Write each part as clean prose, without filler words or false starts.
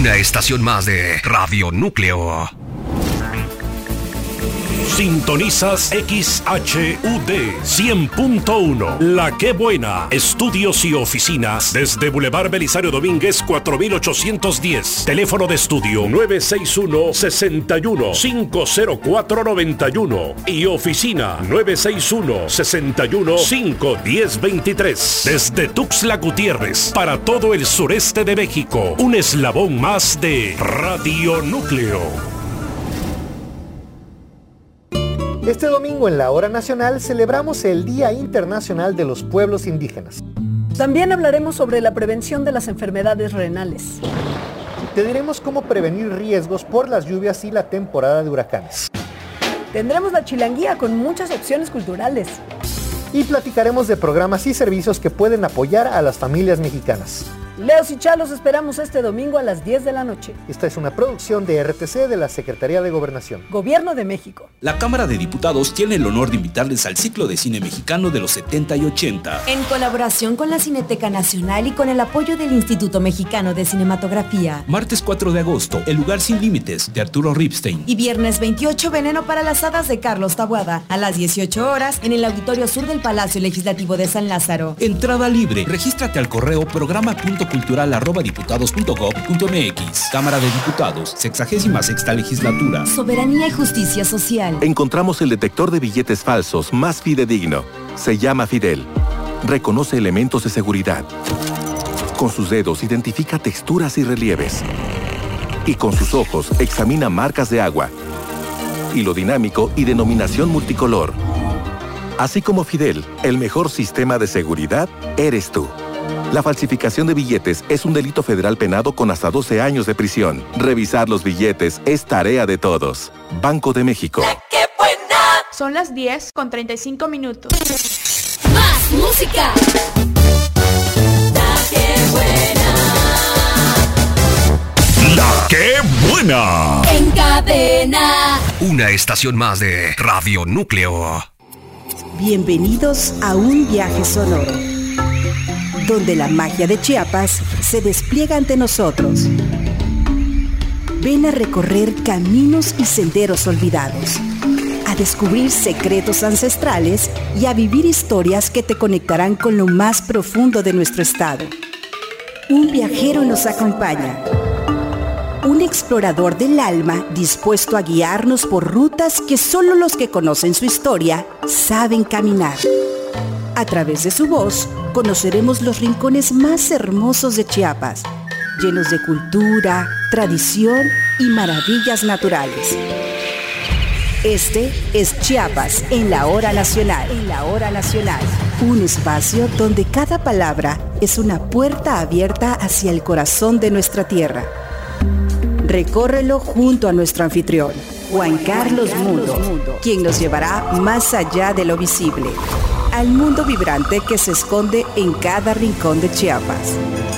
Una estación más de Radio Núcleo. Sintonizas XHUD 100.1. La Qué Buena. Estudios y oficinas desde Boulevard Belisario Domínguez 4810. Teléfono de estudio 961-61-50491 y oficina 961-61-51023. Desde Tuxtla Gutiérrez para todo el sureste de México. Un eslabón más de Radio Núcleo. Este domingo en la Hora Nacional celebramos el Día Internacional de los Pueblos Indígenas. También hablaremos sobre la prevención de las enfermedades renales. Te diremos cómo prevenir riesgos por las lluvias y la temporada de huracanes. Tendremos la chilanguía con muchas opciones culturales. Y platicaremos de programas y servicios que pueden apoyar a las familias mexicanas. Leos y Chalos esperamos este domingo a las 10 de la noche. Esta es una producción de RTC de la Secretaría de Gobernación. Gobierno de México. La Cámara de Diputados tiene el honor de invitarles al ciclo de cine mexicano de los 70 y 80. En colaboración con la Cineteca Nacional y con el apoyo del Instituto Mexicano de Cinematografía. Martes 4 de agosto, El Lugar Sin Límites, de Arturo Ripstein. Y viernes 28, Veneno para las Hadas, de Carlos Taboada, a las 18 horas, en el Auditorio Sur del Palacio Legislativo de San Lázaro. Entrada libre. Regístrate al correo programa.cultural@diputados.gov.mx. Cámara de Diputados, 66ª Legislatura. Soberanía y justicia social. Encontramos el detector de billetes falsos más fidedigno. Se llama Fidel. Reconoce elementos de seguridad. Con sus dedos identifica texturas y relieves. Y con sus ojos examina marcas de agua. Hilo dinámico y denominación multicolor. Así como Fidel, el mejor sistema de seguridad eres tú. La falsificación de billetes es un delito federal penado con hasta 12 años de prisión. Revisar los billetes es tarea de todos. Banco de México. ¡La Qué Buena! Son las 10:35. ¡Más música! ¡La Qué Buena! ¡La Qué Buena! En cadena. Una estación más de Radio Núcleo. Bienvenidos a un viaje sonoro, donde la magia de Chiapas se despliega ante nosotros. Ven a recorrer caminos y senderos olvidados, a descubrir secretos ancestrales y a vivir historias que te conectarán con lo más profundo de nuestro estado. Un viajero nos acompaña, un explorador del alma dispuesto a guiarnos por rutas que solo los que conocen su historia saben caminar. A través de su voz, conoceremos los rincones más hermosos de Chiapas, llenos de cultura, tradición y maravillas naturales. Este es Chiapas en la Hora Nacional. Un espacio donde cada palabra es una puerta abierta hacia el corazón de nuestra tierra. Recórrelo junto a nuestro anfitrión, Juan Carlos Mundo, quien nos llevará más allá de lo visible, al mundo vibrante que se esconde en cada rincón de Chiapas.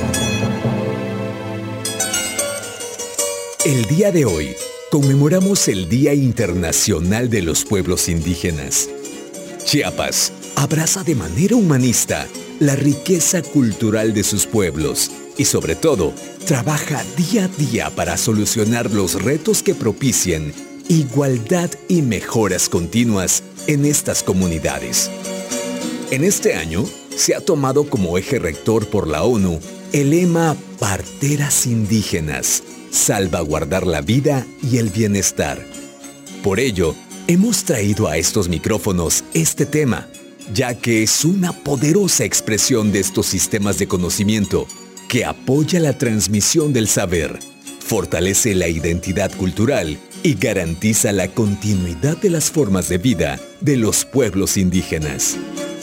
El día de hoy conmemoramos el Día Internacional de los Pueblos Indígenas. Chiapas abraza de manera humanista la riqueza cultural de sus pueblos y sobre todo trabaja día a día para solucionar los retos que propicien igualdad y mejoras continuas en estas comunidades. En este año se ha tomado como eje rector por la ONU el lema Parteras Indígenas, salvaguardar la vida y el bienestar. Por ello, hemos traído a estos micrófonos este tema, ya que es una poderosa expresión de estos sistemas de conocimiento que apoya la transmisión del saber, fortalece la identidad cultural y garantiza la continuidad de las formas de vida de los pueblos indígenas.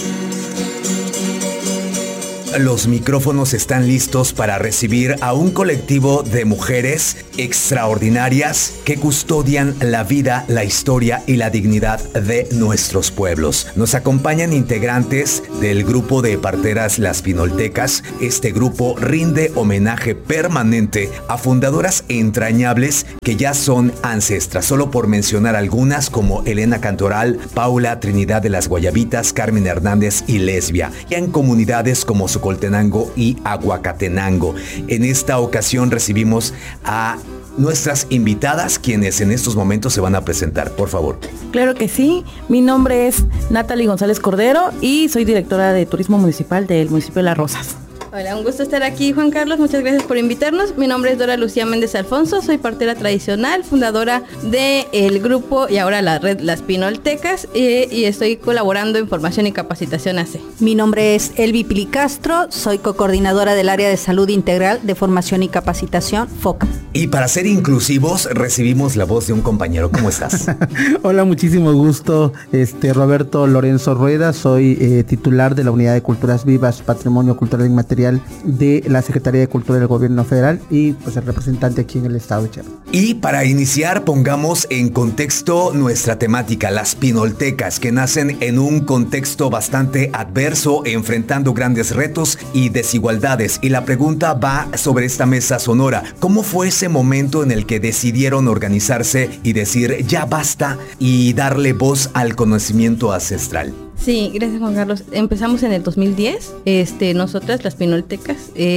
Los micrófonos están listos para recibir a un colectivo de mujeres extraordinarias que custodian la vida, la historia y la dignidad de nuestros pueblos. Nos acompañan integrantes del grupo de parteras Las Pinoltecas. Este grupo rinde homenaje permanente a fundadoras entrañables que ya son ancestras, solo por mencionar algunas como Elena Cantoral, Paula Trinidad de las Guayabitas, Carmen Hernández y Lesbia, y en comunidades como su Socoltenango y Aguacatenango. En esta ocasión recibimos a nuestras invitadas, quienes en estos momentos se van a presentar, por favor. Claro que sí, mi nombre es Natalie González Cordero y soy directora de Turismo Municipal del municipio de Las Rosas. Hola, un gusto estar aquí, Juan Carlos, muchas gracias por invitarnos. Mi nombre es Dora Lucía Méndez Alfonso, soy partera tradicional, fundadora del grupo y ahora la red Las Pinoltecas, y estoy colaborando en formación y capacitación AC. Mi nombre es Elvi Pilicastro, soy cocoordinadora del área de salud integral de formación y capacitación FOCA. Y para ser inclusivos, recibimos la voz de un compañero. ¿Cómo estás? Hola, muchísimo gusto. Roberto Lorenzo Rueda, soy titular de la Unidad de Culturas Vivas, Patrimonio Cultural Inmaterial de la Secretaría de Cultura del Gobierno Federal y pues el representante aquí en el estado de Chiapas. Y para iniciar, pongamos en contexto nuestra temática, las pinoltecas, que nacen en un contexto bastante adverso, enfrentando grandes retos y desigualdades. Y la pregunta va sobre esta mesa sonora. ¿Cómo fue ese momento en el que decidieron organizarse y decir ya basta y darle voz al conocimiento ancestral? Sí, gracias, Juan Carlos. Empezamos en el 2010, nosotras las Pinoltecas,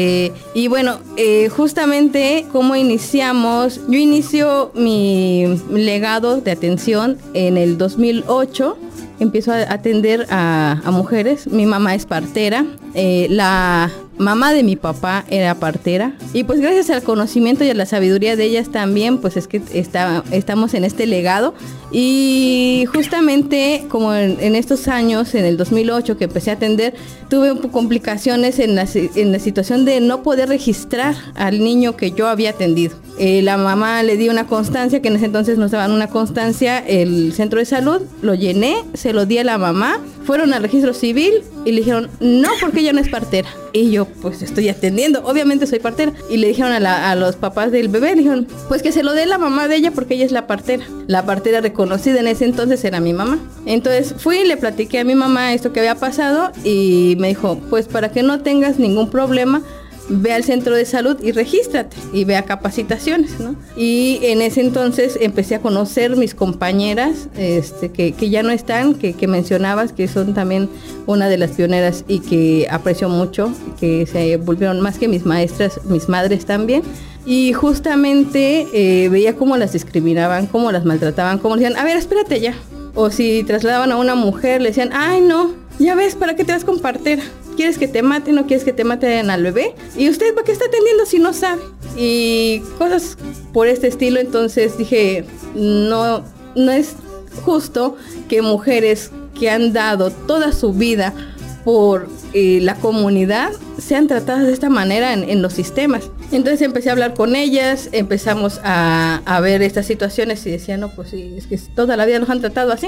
y bueno, justamente como iniciamos, yo inicio mi legado de atención en el 2008, empiezo a atender a mujeres. Mi mamá es partera, la mamá de mi papá era partera, y pues gracias al conocimiento y a la sabiduría de ellas también, pues es que estamos en este legado. Y justamente como en estos años, en el 2008 que empecé a atender, tuve complicaciones en la situación de no poder registrar al niño que yo había atendido. La mamá le di una constancia, que en ese entonces nos daban una constancia, el centro de salud, lo llené, se lo di a la mamá, fueron al registro civil y le dijeron, no, porque ella no es partera. Y yo, pues estoy atendiendo, obviamente soy partera. Y le dijeron a los papás del bebé, le dijeron, pues que se lo dé la mamá de ella porque ella es la partera. La partera reconocida en ese entonces era mi mamá. Entonces fui y le platiqué a mi mamá esto que había pasado y me dijo, pues para que no tengas ningún problema, ve al centro de salud y regístrate y ve a capacitaciones, ¿no? Y en ese entonces empecé a conocer mis compañeras que ya no están, que mencionabas, que son también una de las pioneras y que aprecio mucho, que se volvieron más que mis maestras, mis madres también. Y justamente veía cómo las discriminaban, cómo las maltrataban, cómo le decían, a ver, espérate ya. O si trasladaban a una mujer, le decían, ay no, ya ves, ¿para qué te vas con partera? ¿Quieres que te maten? ¿No quieres que te maten al bebé? ¿Y usted para qué está atendiendo si no sabe? Y cosas por este estilo. Entonces dije, no es justo que mujeres que han dado toda su vida por la comunidad sean tratadas de esta manera en los sistemas. Entonces empecé a hablar con ellas, empezamos a ver estas situaciones y decía, no, pues sí, es que toda la vida nos han tratado así.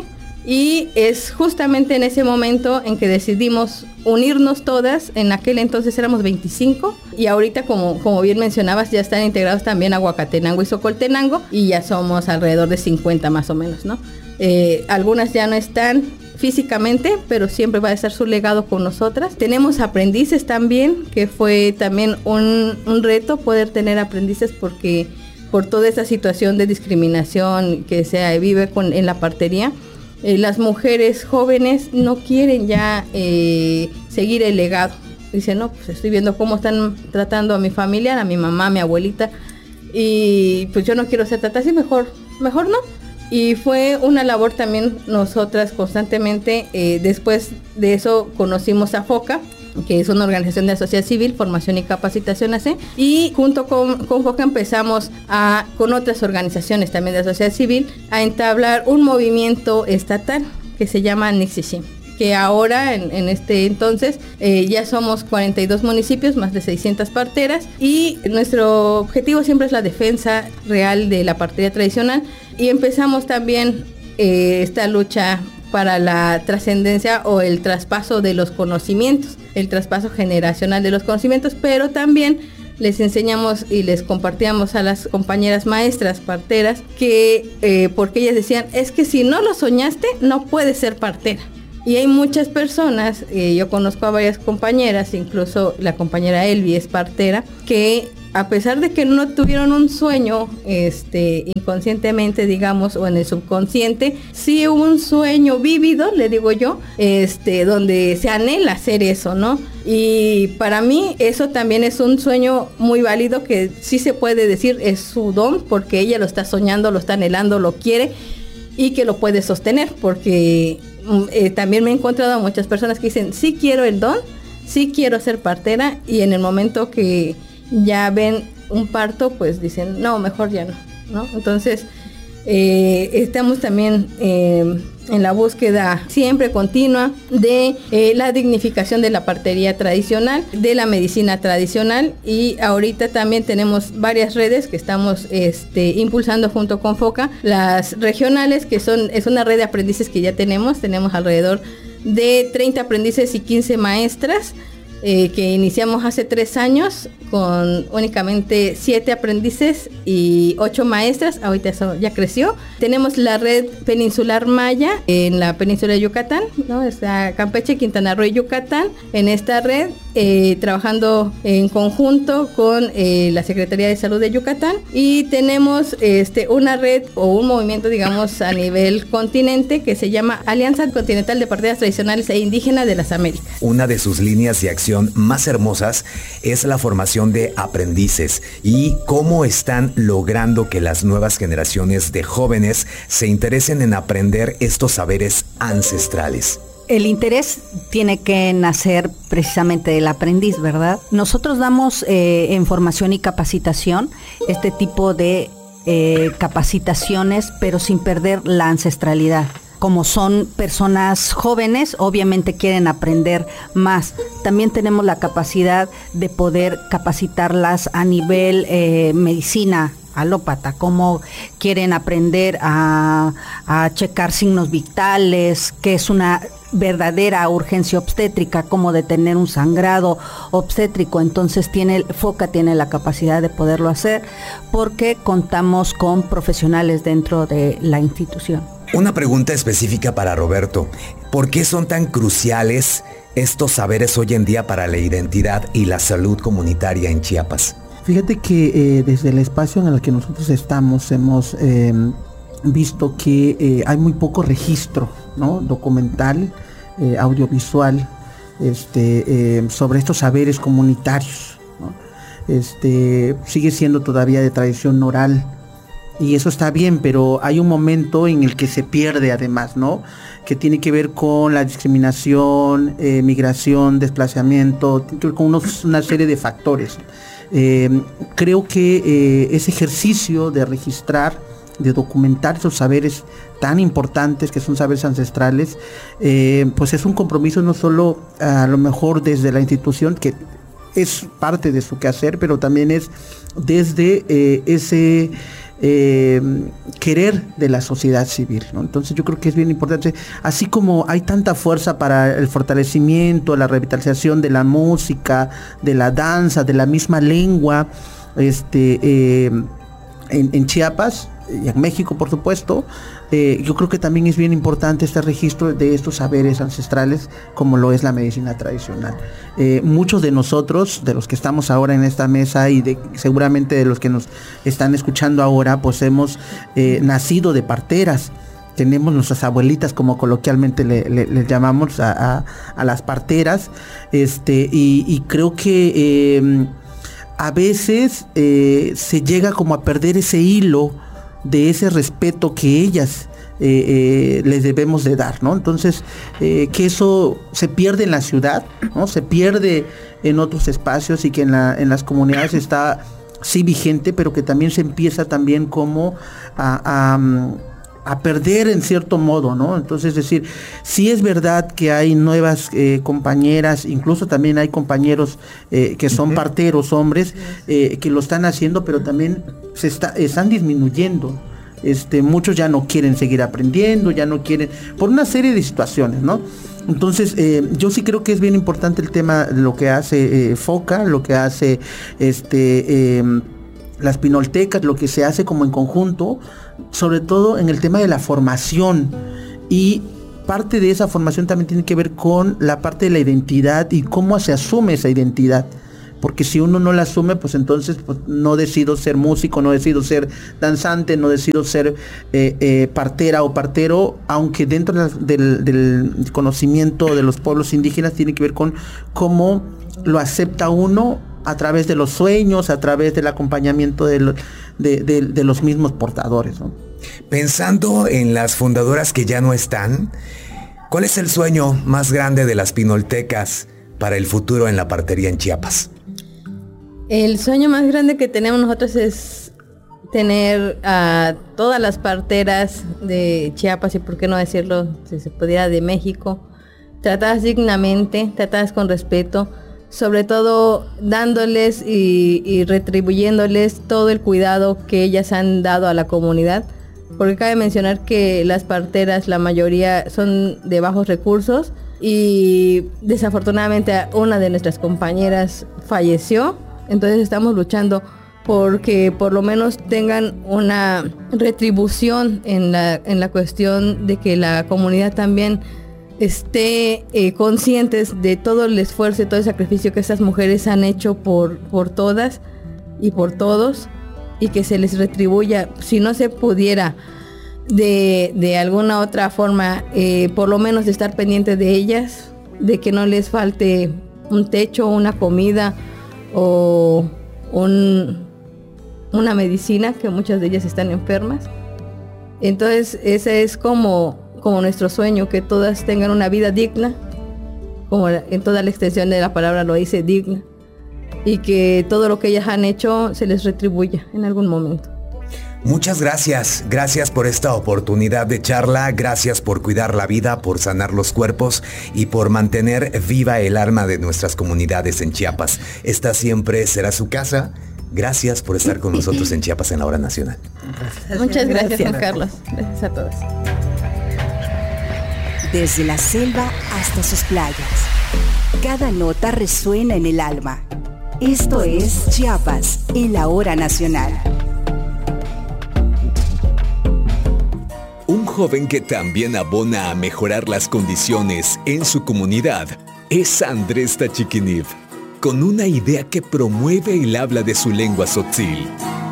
Y es justamente en ese momento en que decidimos unirnos todas. En aquel entonces éramos 25 y ahorita, como bien mencionabas, ya están integrados también Aguacatenango y Socoltenango y ya somos alrededor de 50 más o menos, ¿no? Algunas ya no están físicamente, pero siempre va a estar su legado con nosotras. Tenemos aprendices también, que fue también un reto poder tener aprendices porque por toda esta situación de discriminación que se vive en la partería, las mujeres jóvenes no quieren ya seguir el legado. Dicen, no, pues estoy viendo cómo están tratando a mi familia, a mi mamá, a mi abuelita, y pues yo no quiero ser tratada así, mejor no. Y fue una labor también nosotras constantemente. Después de eso conocimos a FOCA, que es una organización de la sociedad civil, formación y capacitación AC, y junto con FOCA empezamos con otras organizaciones también de la sociedad civil a entablar un movimiento estatal que se llama Nixishim, que ahora en este entonces ya somos 42 municipios, más de 600 parteras, y nuestro objetivo siempre es la defensa real de la partería tradicional, y empezamos también esta lucha para la trascendencia o el traspaso de los conocimientos, el traspaso generacional de los conocimientos, pero también les enseñamos y les compartíamos a las compañeras maestras parteras que, porque ellas decían, es que si no lo soñaste, no puedes ser partera. Y hay muchas personas, yo conozco a varias compañeras, incluso la compañera Elvi es partera, que a pesar de que no tuvieron un sueño inconscientemente, digamos, o en el subconsciente, sí hubo un sueño vívido, le digo yo, donde se anhela hacer eso, ¿no? Y para mí eso también es un sueño muy válido, que sí se puede decir es su don, porque ella lo está soñando, lo está anhelando, lo quiere, y que lo puede sostener, porque también me he encontrado a muchas personas que dicen, sí quiero el don, sí quiero ser partera, y en el momento que ya ven un parto, pues dicen, no, mejor ya no. Entonces, estamos también en la búsqueda siempre continua de la dignificación de la partería tradicional, de la medicina tradicional, y ahorita también tenemos varias redes que estamos impulsando junto con FOCA, las regionales, que es una red de aprendices que ya tenemos alrededor de 30 aprendices y 15 maestras, que iniciamos hace 3 años con únicamente 7 aprendices y 8 maestras. Ahorita eso ya creció. Tenemos la red peninsular maya en la península de Yucatán, ¿no? Está Campeche, Quintana Roo y Yucatán. En esta red, trabajando en conjunto con la Secretaría de Salud de Yucatán, y tenemos una red o un movimiento, digamos, a nivel continente, que se llama Alianza Continental de Parteras Tradicionales e Indígenas de las Américas. Una de sus líneas de acción más hermosas es la formación de aprendices y cómo están logrando que las nuevas generaciones de jóvenes se interesen en aprender estos saberes ancestrales. El interés tiene que nacer precisamente del aprendiz, ¿verdad? Nosotros damos en formación y capacitación este tipo de capacitaciones, pero sin perder la ancestralidad. Como son personas jóvenes, obviamente quieren aprender más. También tenemos la capacidad de poder capacitarlas a nivel medicina alópata, cómo quieren aprender a checar signos vitales, que es una verdadera urgencia obstétrica, como detener un sangrado obstétrico. Entonces FOCA tiene la capacidad de poderlo hacer, porque contamos con profesionales dentro de la institución. Una pregunta específica para Roberto. ¿Por qué son tan cruciales estos saberes hoy en día para la identidad y la salud comunitaria en Chiapas? Fíjate que desde el espacio en el que nosotros estamos hemos visto que hay muy poco registro, ¿no? Documental, audiovisual, sobre estos saberes comunitarios, ¿no? Sigue siendo todavía de tradición oral. Y eso está bien, pero hay un momento en el que se pierde además, ¿no? Que tiene que ver con la discriminación, migración, desplazamiento, tiene que ver con una serie de factores. Creo que ese ejercicio de registrar, de documentar esos saberes tan importantes que son saberes ancestrales, pues es un compromiso no solo a lo mejor desde la institución, que es parte de su quehacer, pero también es desde ese querer de la sociedad civil, ¿no? Entonces yo creo que es bien importante, así como hay tanta fuerza para el fortalecimiento, la revitalización de la música, de la danza, de la misma lengua, en Chiapas y en México, por supuesto. Yo creo que también es bien importante este registro de estos saberes ancestrales, como lo es la medicina tradicional. Muchos de nosotros, de los que estamos ahora en esta mesa y seguramente de los que nos están escuchando ahora, pues hemos nacido de parteras. Tenemos nuestras abuelitas, como coloquialmente le llamamos a las parteras, y creo que a veces se llega como a perder ese hilo de ese respeto que ellas les debemos de dar, ¿no? Entonces, que eso se pierde en la ciudad, ¿no? Se pierde en otros espacios, y que en las comunidades está sí vigente, pero que también se empieza también como a perder en cierto modo, ¿no? Entonces, es decir, sí es verdad que hay nuevas compañeras, incluso también hay compañeros que son parteros, hombres, que lo están haciendo, pero también están disminuyendo. Muchos ya no quieren seguir aprendiendo, ya no quieren, por una serie de situaciones, ¿no? Entonces, yo sí creo que es bien importante el tema de lo que hace FOCA, lo que hace las pinoltecas, lo que se hace como en conjunto, sobre todo en el tema de la formación, y parte de esa formación también tiene que ver con la parte de la identidad y cómo se asume esa identidad. porque si uno no la asume, pues entonces pues, no decido ser músico, no decido ser danzante, no decido ser partera o partero, aunque dentro del conocimiento de los pueblos indígenas tiene que ver con cómo lo acepta uno a través de los sueños, a través del acompañamiento de los mismos portadores, ¿no? Pensando en las fundadoras que ya no están, ¿cuál es el sueño más grande de las pinoltecas para el futuro en la partería en Chiapas? El sueño más grande que tenemos nosotros es tener a todas las parteras de Chiapas, y por qué no decirlo, si se pudiera, de México, tratadas dignamente, tratadas con respeto, sobre todo dándoles y retribuyéndoles todo el cuidado que ellas han dado a la comunidad, porque cabe mencionar que las parteras, la mayoría son de bajos recursos, y desafortunadamente una de nuestras compañeras falleció. Entonces estamos luchando porque por lo menos tengan una retribución en la cuestión de que la comunidad también esté conscientes de todo el esfuerzo y todo el sacrificio que estas mujeres han hecho por todas y por todos, y que se les retribuya, si no se pudiera de alguna otra forma, por lo menos de estar pendiente de ellas, de que no les falte un techo, una comida o una medicina, que muchas de ellas están enfermas. Entonces ese es como nuestro sueño, que todas tengan una vida digna, como en toda la extensión de la palabra lo dice, digna, y que todo lo que ellas han hecho se les retribuya en algún momento. Muchas gracias, gracias por esta oportunidad de charla, gracias por cuidar la vida, por sanar los cuerpos y por mantener viva el alma de nuestras comunidades en Chiapas. Esta siempre será su casa. Gracias por estar con nosotros en Chiapas en la Hora Nacional. Muchas gracias, Juan Carlos. Gracias a todos. Desde la selva hasta sus playas, cada nota resuena en el alma. Esto es Chiapas en la Hora Nacional. Un joven que también abona a mejorar las condiciones en su comunidad es Andrés Tachiquiniv, con una idea que promueve y habla de su lengua tzotzil.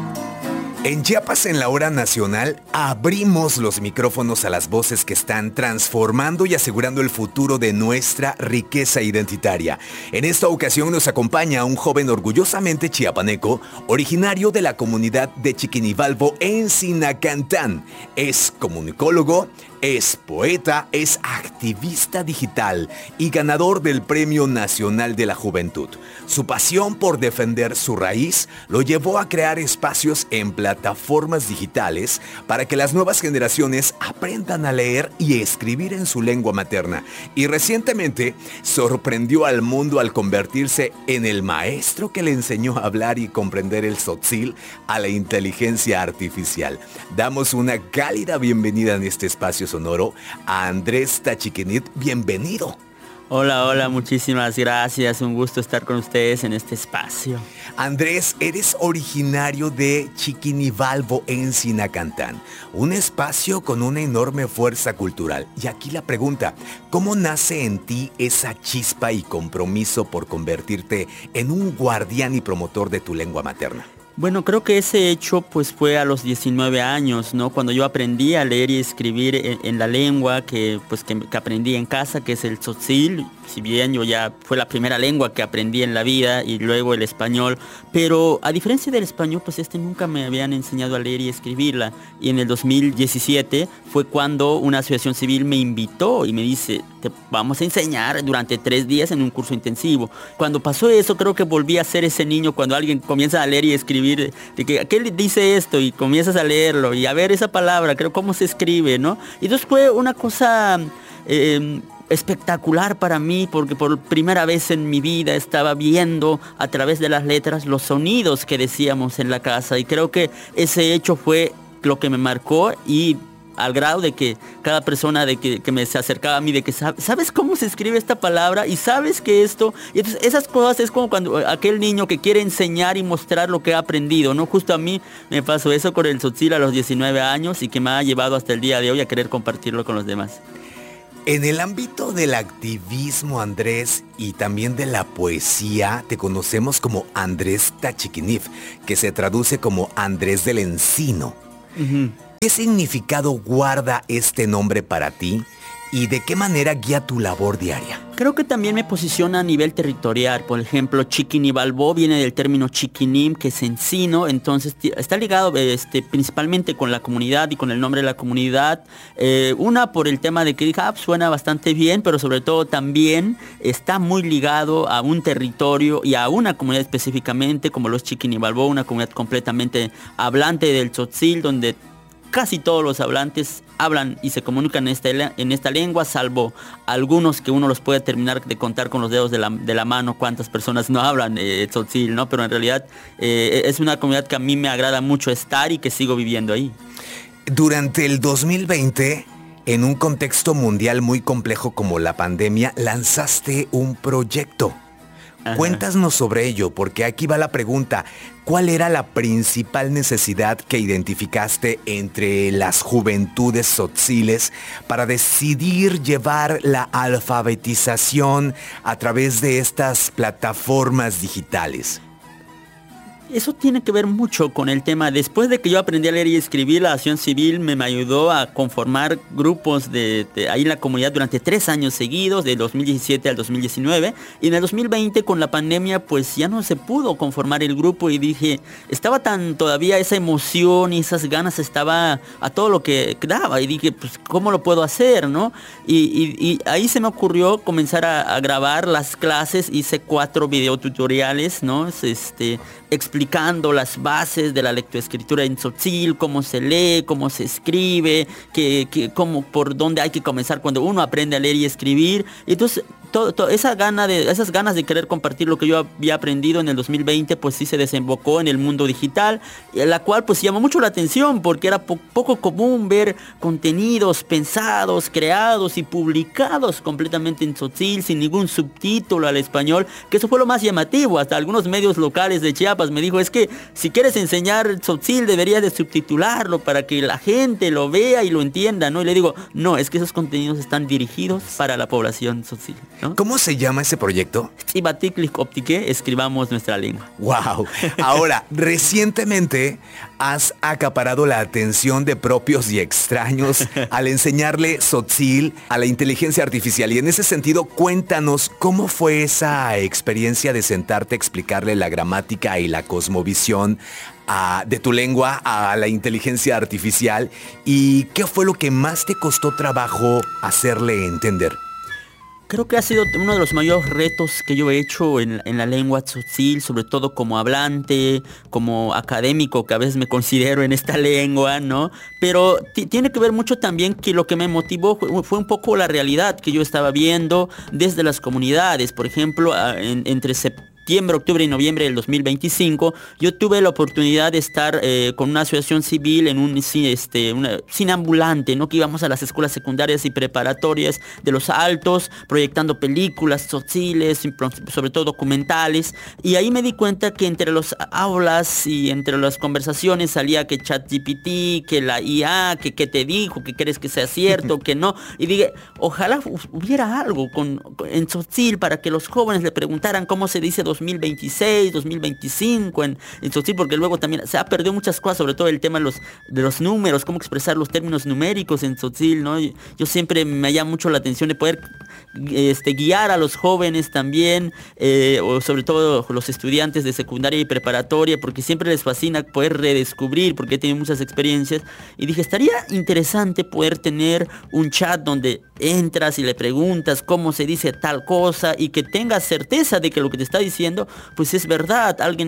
En Chiapas en la Hora Nacional abrimos los micrófonos a las voces que están transformando y asegurando el futuro de nuestra riqueza identitaria. En esta ocasión nos acompaña un joven orgullosamente chiapaneco, originario de la comunidad de Chiquinivalvo en Sinacantán. Es comunicólogo, es poeta, es activista digital y ganador del Premio Nacional de la Juventud. Su pasión por defender su raíz lo llevó a crear espacios en plataformas digitales para que las nuevas generaciones aprendan a leer y escribir en su lengua materna. Y recientemente sorprendió al mundo al convertirse en el maestro que le enseñó a hablar y comprender el tzotzil a la inteligencia artificial. Damos una cálida bienvenida en este espacio sonoro a Andrés Tachiquiniv. Bienvenido. Hola, muchísimas gracias. Un gusto estar con ustedes en este espacio. Andrés, eres originario de Chiquinivalvo en Sinacantán, un espacio con una enorme fuerza cultural. Y aquí la pregunta, ¿cómo nace en ti esa chispa y compromiso por convertirte en un guardián y promotor de tu lengua materna? Bueno, creo que ese hecho pues fue a los 19 años, ¿no? Cuando yo aprendí a leer y escribir en la lengua que aprendí en casa, que es el tzotzil. Si bien yo ya fue la primera lengua que aprendí en la vida, y luego el español, pero a diferencia del español, pues nunca me habían enseñado a leer y escribirla. Y en el 2017 fue cuando una asociación civil me invitó y me dice, te vamos a enseñar durante 3 días en un curso intensivo. Cuando pasó eso, creo que volví a ser ese niño cuando alguien comienza a leer y escribir, de que ¿qué dice esto? Y comienzas a leerlo y a ver esa palabra, creo cómo se escribe, ¿no? Y entonces fue una cosa espectacular para mí, porque por primera vez en mi vida estaba viendo a través de las letras los sonidos que decíamos en la casa, y creo que ese hecho fue lo que me marcó, y al grado de que cada persona que me se acercaba a mí, de que ¿sabes cómo se escribe esta palabra? Y sabes que esto, y entonces esas cosas es como cuando aquel niño que quiere enseñar y mostrar lo que ha aprendido, ¿no? Justo a mí me pasó eso con el tzotzil a los 19 años, y que me ha llevado hasta el día de hoy a querer compartirlo con los demás. En el ámbito del activismo, Andrés, y también de la poesía, te conocemos como Andrés Tachiquinif, que se traduce como Andrés del Encino. ¿Qué significado guarda este nombre para ti y de qué manera guía tu labor diaria? Creo que también me posiciona a nivel territorial. Por ejemplo, Chiquinibalbó viene del término Chiquinim, que es encino, entonces está ligado principalmente con la comunidad y con el nombre de la comunidad. Una por el tema de que suena bastante bien, pero sobre todo también está muy ligado a un territorio y a una comunidad específicamente, como los Chiquinibalbó, una comunidad completamente hablante del tzotzil, donde casi todos los hablantes hablan y se comunican en esta lengua, salvo algunos que uno los puede terminar de contar con los dedos de la mano cuántas personas no hablan tzotzil, ¿no? Pero en realidad es una comunidad que a mí me agrada mucho estar y que sigo viviendo ahí. Durante el 2020, en un contexto mundial muy complejo como la pandemia, lanzaste un proyecto. Ajá. Cuéntanos sobre ello, porque aquí va la pregunta. ¿Cuál era la principal necesidad que identificaste entre las juventudes tzotziles para decidir llevar la alfabetización a través de estas plataformas digitales? Eso tiene que ver mucho con el tema. Después de que yo aprendí a leer y escribir, la acción civil me ayudó a conformar grupos ahí en la comunidad durante 3 años seguidos, de 2017 al 2019. Y en el 2020 con la pandemia pues ya no se pudo conformar el grupo y dije, estaba todavía esa emoción y esas ganas estaba a todo lo que daba. Y dije, pues ¿cómo lo puedo hacer, no? Y ahí se me ocurrió comenzar a grabar las clases. Hice 4 videotutoriales, ¿no? Explicando las bases de la lectoescritura en tzotzil, cómo se lee, cómo se escribe, por dónde hay que comenzar cuando uno aprende a leer y escribir. Entonces, esas ganas de querer compartir lo que yo había aprendido en el 2020, pues sí se desembocó en el mundo digital, la cual pues llamó mucho la atención porque era poco común ver contenidos pensados, creados y publicados completamente en tzotzil, sin ningún subtítulo al español, que eso fue lo más llamativo. Hasta algunos medios locales de Chiapas me dijo, es que si quieres enseñar tzotzil deberías de subtitularlo para que la gente lo vea y lo entienda, ¿no? Y le digo, no, es que esos contenidos están dirigidos para la población tzotzil, ¿no? ¿Cómo se llama ese proyecto? Tzibatiklik Optique, escribamos nuestra lengua. ¡Wow! Ahora, recientemente has acaparado la atención de propios y extraños al enseñarle tzotzil a la inteligencia artificial. Y en ese sentido, cuéntanos cómo fue esa experiencia de sentarte a explicarle la gramática y la cosmovisión de tu lengua a la inteligencia artificial y qué fue lo que más te costó trabajo hacerle entender. Creo que ha sido uno de los mayores retos que yo he hecho en la lengua tzotzil, sobre todo como hablante, como académico, que a veces me considero en esta lengua, ¿no? Pero tiene que ver mucho también que lo que me motivó fue un poco la realidad que yo estaba viendo desde las comunidades. Por ejemplo, entre septiembre, octubre y noviembre del 2025, yo tuve la oportunidad de estar con una asociación civil en un cine ambulante, ¿no? Que íbamos a las escuelas secundarias y preparatorias de Los Altos, proyectando películas tzotziles, sobre todo documentales, y ahí me di cuenta que entre las aulas y entre las conversaciones salía que ChatGPT, que la IA, que qué te dijo, que crees que sea cierto, que no, y dije, ojalá hubiera algo en tzotzil para que los jóvenes le preguntaran cómo se dice 2026, 2025 en tzotzil, porque luego también se ha perdido muchas cosas, sobre todo el tema de los números, cómo expresar los términos numéricos en tzotzil, ¿no? Yo siempre me llama mucho la atención de poder guiar a los jóvenes también, o sobre todo los estudiantes de secundaria y preparatoria, porque siempre les fascina poder redescubrir, porque he tenido muchas experiencias, y dije, estaría interesante poder tener un chat donde entras y le preguntas cómo se dice tal cosa y que tengas certeza de que lo que te está diciendo pues es verdad. Alguien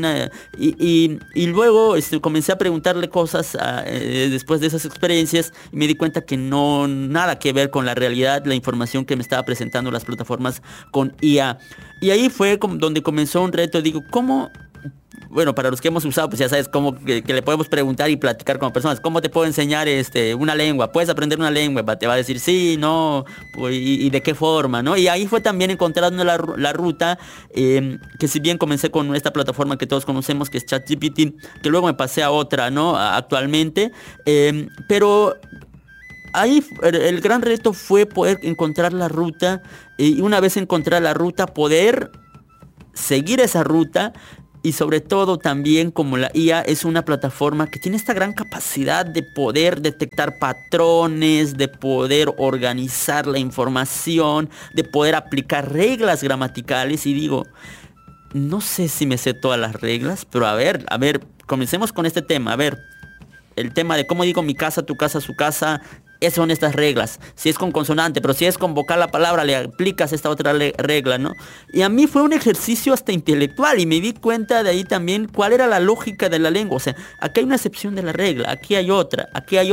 y luego comencé a preguntarle cosas después de esas experiencias y me di cuenta que no nada que ver con la realidad, la información que me estaba presentando las plataformas con IA. Y ahí fue donde comenzó un reto. Digo, ¿cómo? Bueno, para los que hemos usado, pues ya sabes cómo que le podemos preguntar y platicar con personas. ¿Cómo te puedo enseñar una lengua? ¿Puedes aprender una lengua? Te va a decir sí, no, pues, y de qué forma, ¿no? Y ahí fue también encontrando la ruta, que si bien comencé con esta plataforma que todos conocemos, que es ChatGPT, que luego me pasé a otra, ¿no? Actualmente, pero ahí el gran reto fue poder encontrar la ruta, y una vez encontrar la ruta, poder seguir esa ruta. Y sobre todo también, como la IA es una plataforma que tiene esta gran capacidad de poder detectar patrones, de poder organizar la información, de poder aplicar reglas gramaticales. Y digo, no sé si me sé todas las reglas, pero a ver, comencemos con este tema. A ver, el tema de cómo digo mi casa, tu casa, su casa. Esas son estas reglas. Si es con consonante, pero si es con vocal la palabra, le aplicas esta otra regla, ¿no? Y a mí fue un ejercicio hasta intelectual, y me di cuenta de ahí también cuál era la lógica de la lengua. O sea, aquí hay una excepción de la regla, aquí hay otra,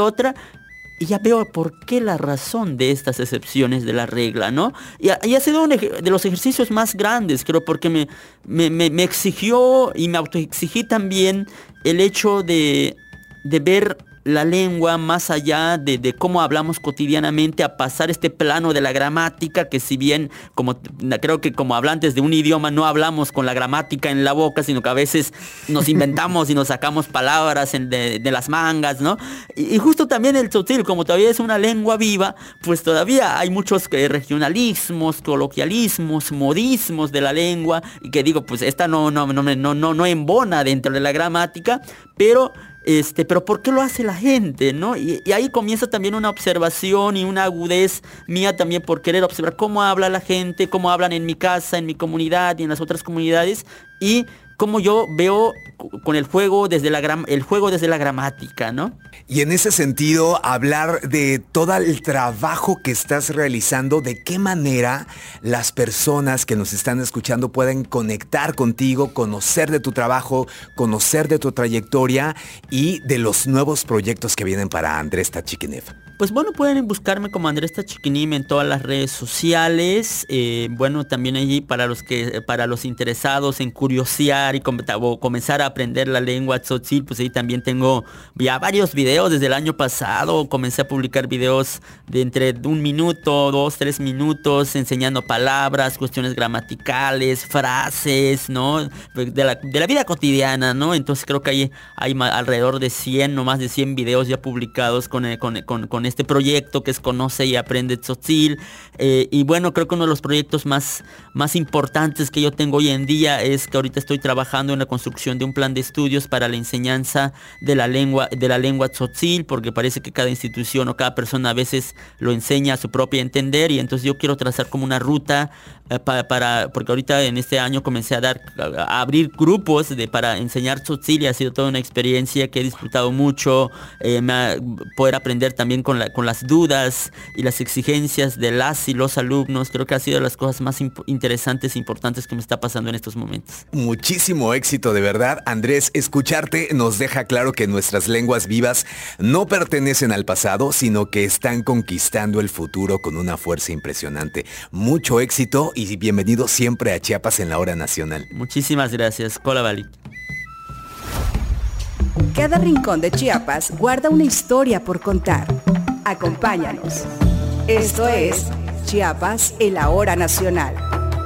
y ya veo por qué la razón de estas excepciones de la regla, ¿no? Y ha sido uno de los ejercicios más grandes, creo, porque me exigió y me autoexigí también el hecho de ver la lengua más allá de cómo hablamos cotidianamente, a pasar este plano de la gramática, que si bien creo que como hablantes de un idioma no hablamos con la gramática en la boca, sino que a veces nos inventamos y nos sacamos palabras de las mangas, ¿no? Y justo también el tzotzil, como todavía es una lengua viva, pues todavía hay muchos regionalismos, coloquialismos, modismos de la lengua, y que digo, pues esta no embona dentro de la gramática, pero ¿por qué lo hace la gente, no? Y ahí comienza también una observación y una agudez mía también por querer observar cómo habla la gente, cómo hablan en mi casa, en mi comunidad y en las otras comunidades, y cómo yo veo con el juego desde la gramática, ¿no? Y en ese sentido, hablar de todo el trabajo que estás realizando, de qué manera las personas que nos están escuchando pueden conectar contigo, conocer de tu trabajo, conocer de tu trayectoria y de los nuevos proyectos que vienen para Andrés Tachikiniv. Pues bueno, pueden buscarme como Andrés Tachikiniv en todas las redes sociales. Bueno, también allí para los interesados en curiosear y comenzar a aprender la lengua tzotzil, pues ahí también tengo ya varios videos desde el año pasado. Comencé a publicar videos de entre 1 minuto, 2, 3 minutos, enseñando palabras, cuestiones gramaticales, frases, ¿no? De la vida cotidiana, ¿no? Entonces creo que hay alrededor de 100, no más de 100 videos ya publicados con este proyecto que es Conoce y Aprende Tzotzil. Y bueno, creo que uno de los proyectos más importantes que yo tengo hoy en día es que ahorita estoy trabajando en la construcción de un plan de estudios para la enseñanza de la lengua tzotzil, porque parece que cada institución o cada persona a veces lo enseña a su propio entender, y entonces yo quiero trazar como una ruta porque ahorita en este año comencé a abrir grupos para enseñar tzotzil, y ha sido toda una experiencia que he disfrutado mucho, poder aprender también con las dudas y las exigencias de las y los alumnos. Creo que ha sido de las cosas más interesantes e importantes que me está pasando en estos momentos. Muchísimo éxito, de verdad, Andrés. Escucharte nos deja claro que nuestras lenguas vivas no pertenecen al pasado, sino que están conquistando el futuro con una fuerza impresionante. Mucho éxito y bienvenido siempre a Chiapas en la Hora Nacional. Muchísimas gracias. Kola Bali. Cada rincón de Chiapas guarda una historia por contar. Acompáñanos. Esto es Chiapas en la Hora Nacional.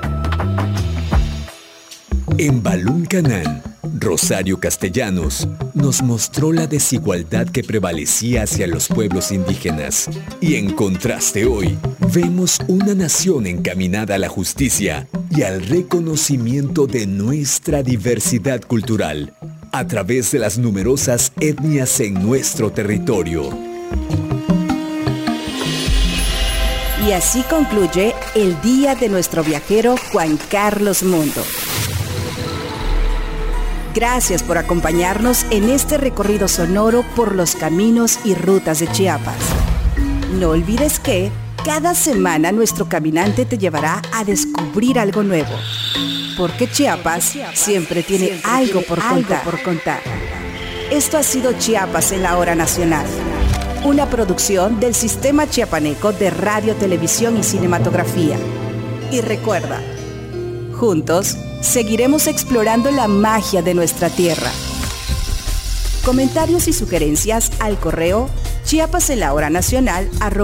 En Balún Canán, Rosario Castellanos nos mostró la desigualdad que prevalecía hacia los pueblos indígenas. Y en contraste hoy, vemos una nación encaminada a la justicia y al reconocimiento de nuestra diversidad cultural a través de las numerosas etnias en nuestro territorio. Y así concluye el día de nuestro viajero Juan Carlos Mundo. Gracias por acompañarnos en este recorrido sonoro por los caminos y rutas de Chiapas. No olvides que cada semana nuestro caminante te llevará a descubrir algo nuevo. Porque Chiapas siempre tiene algo por contar. Esto ha sido Chiapas en la Hora Nacional. Una producción del Sistema Chiapaneco de Radio, Televisión y Cinematografía. Y recuerda, juntos seguiremos explorando la magia de nuestra tierra. Comentarios y sugerencias al correo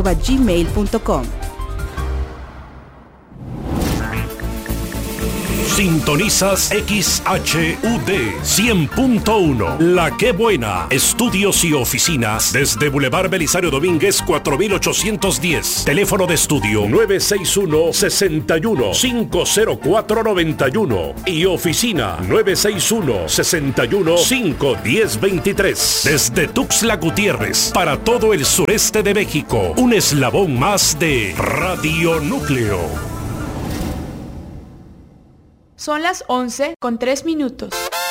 chiapasenlahoranacional@gmail.com. Sintonizas XHUD 100.1. La Qué Buena. Estudios y oficinas desde Boulevard Belisario Domínguez 4810. Teléfono de estudio 961-61-50491 y oficina 961-61-51023. Desde Tuxtla Gutiérrez para todo el sureste de México, un eslabón más de Radio Núcleo. Son las 11:03.